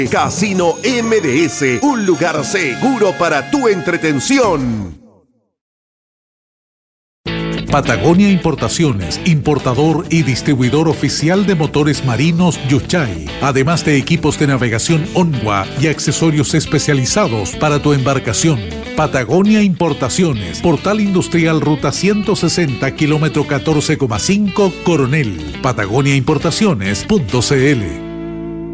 Casino MDS, un lugar seguro para tu entretención. Patagonia Importaciones, importador y distribuidor oficial de motores marinos Yuchay, además de equipos de navegación Onwa y accesorios especializados para tu embarcación. Patagonia Importaciones, Portal Industrial Ruta 160, kilómetro 14,5, Coronel. patagoniaimportaciones.cl.